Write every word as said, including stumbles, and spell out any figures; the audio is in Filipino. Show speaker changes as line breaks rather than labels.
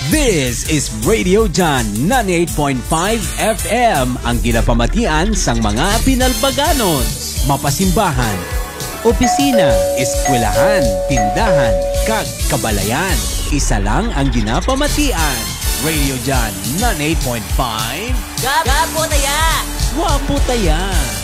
This is Radio Jan ninety-eight point five F M, ang ginapamatian sang mga pinalbaganon, mapasimbahan, opisina, eskwelahan, tindahan, kag kabalayan. Isa lang ang ginapamatian. Radio Jan ninety-eight point five.
Gapo taya!
Wapo taya!